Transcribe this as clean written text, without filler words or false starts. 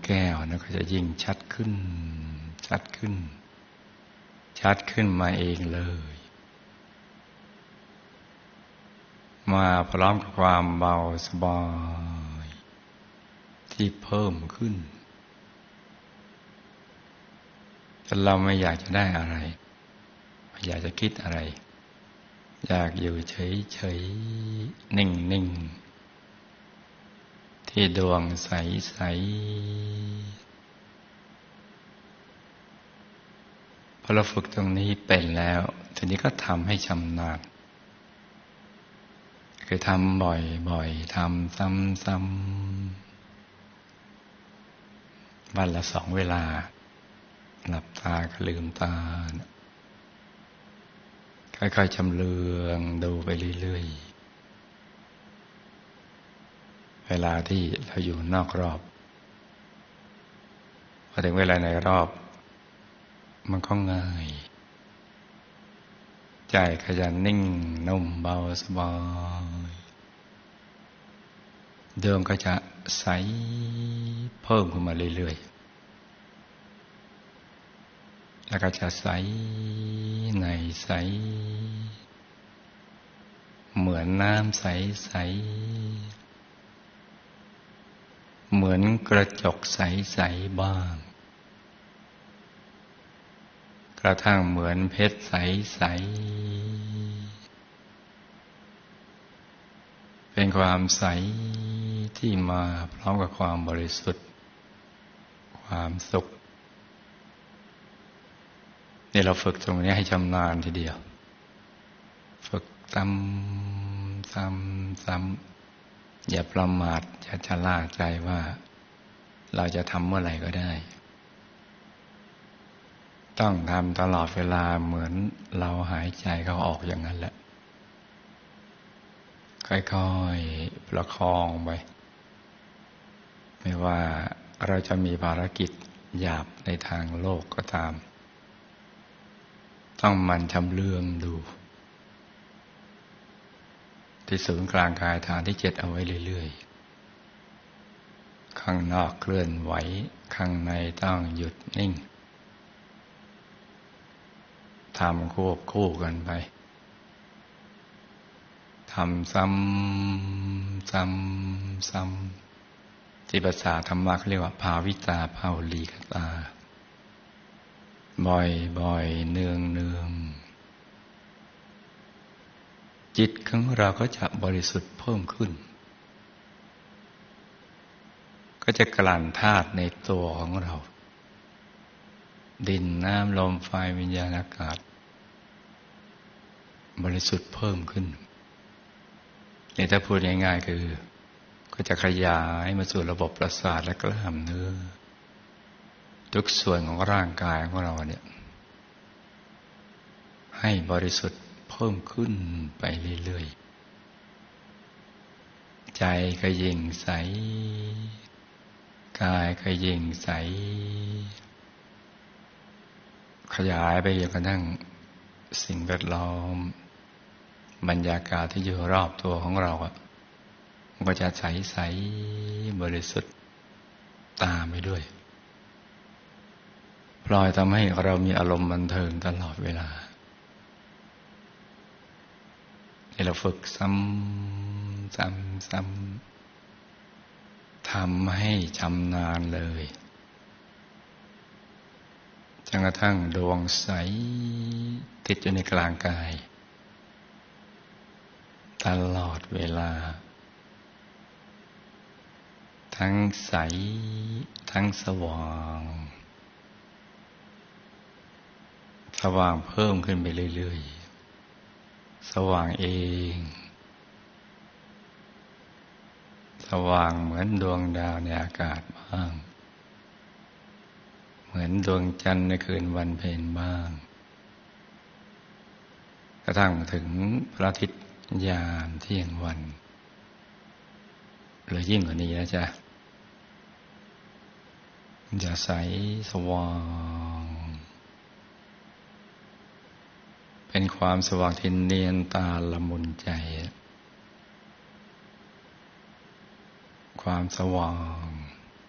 ก้วนะก็จะยิ่งชัดขึ้นชัดขึ้นชัดขึ้นมาเองเลยมาพร้อมกับความเบาสบายที่เพิ่มขึ้นจนเราไม่อยากจะได้อะไรไม่อยากจะคิดอะไรอยากอยู่เฉยๆนิ่งๆที่ดวงใสๆพอเราฝึกตรงนี้เป็นแล้วทีนี้ก็ทำให้ชำนาญคือทำบ่อยๆทำซ้ำๆวันละ2 เวลาหลับตาก็ลืมตาค่อยๆชำเลืองดูไปเรื่อยๆเวลาที่เราอยู่นอกรอบพอถึงเวลาในรอบมันก็ง่ายใจก็จะนิ่งนุ่มเบาสบายดวงก็จะใสเพิ่มขึ้นมาเรื่อยๆแล้วก็จะใสในใสเหมือนน้ำใสๆเหมือนกระจกใสๆบ้างกระทั่งเหมือนเพชรใสๆเป็นความใสที่มาพร้อมกับความบริสุทธิ์ความสุขนี่เราฝึกตรงนี้ให้ชำนาญทีเดียวฝึกซ้ำอย่าประมาทอย่าชะล่าใจว่าเราจะทำเมื่อไหร่ก็ได้ต้องทำตลอดเวลาเหมือนเราหายใจเข้าออกอย่างนั้นแหละค่อยๆประคองไปไม่ว่าเราจะมีภารกิจหยาบในทางโลกก็ตามต้องมันชำเลืองดูที่ศูนย์กลางกายฐานที่7เอาไว้เรื่อยๆข้างนอกเคลื่อนไหวข้างในต้องหยุดนิ่งทำควบคู่กันไปทำซ้ำที่ภาษาธรรมะเขาเรียกว่าภาวิตาภาวลีกตาบ่อยๆเนืองจิตของเราก็จะบริสุทธิ์เพิ่มขึ้นก็จะกลั่นธาตุในตัวของเราดินน้ำลมไฟวิญญาณอากาศบริสุทธิ์เพิ่มขึ้นนี่ถ้าพูดง่ายๆคือก็จะขยายมาสู่ระบบประสาทและกล้ามเนื้อทุกส่วนของร่างกายของเราเนี่ยให้บริสุทธิ์เพิ่มขึ้นไปเรื่อยๆใจก็ยิ่งใสกายก็ยิ่งใสขยายไปจนกระทั่งสิ่งแวดล้อมบรรยากาศที่อยู่รอบตัวของเรามันก็จะใสๆบริสุทธิ์ตามไปด้วยพลอยทำให้เรามีอารมณ์บันเทิงตลอดเวลาที่เราฝึกซ้ำทำให้ชำนาญเลยจนกระทั่งดวงใสติดอยู่ในกลางกายตลอดเวลาทั้งใสทั้งสว่างเพิ่มขึ้นไปเรื่อยๆสว่างเองสว่างเหมือนดวงดาวในอากาศบ้างเหมือนดวงจันทร์ในคืนวันเพ็ญบ้างกระทั่งถึงพระอาทิตย์ยามเที่ยงวันหรือยิ่งกว่านี้นะจ๊ะจะใสสว่างเป็นความสว่างที่เนียนตาละมุนใจความสว่าง